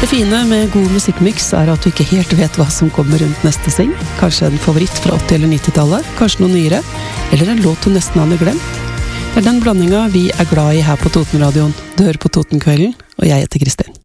Det fine med god musikkmix at du ikke helt vet hva som kommer rundt neste sving. Kanskje en favoritt fra 80- eller 90-tallet, kanskje noe nyere, eller en låt du nesten hadde glemt. Det den blandinga vi glad i her på Totenradioen. Du hører på Totenkvelden, og jeg heter Kristin.